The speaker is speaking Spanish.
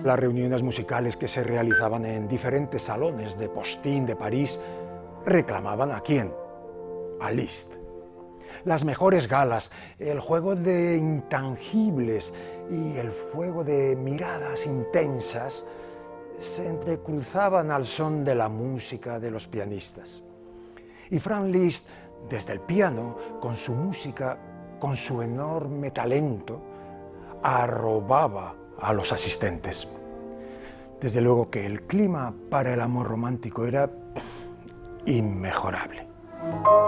Las reuniones musicales que se realizaban en diferentes salones de Postín de París reclamaban ¿a quién? A Liszt. Las mejores galas, el juego de intangibles y el fuego de miradas intensas se entrecruzaban al son de la música de los pianistas. Y Franz Liszt, desde el piano, con su música, con su enorme talento, arrobaba a los asistentes. Desde luego que el clima para el amor romántico era inmejorable.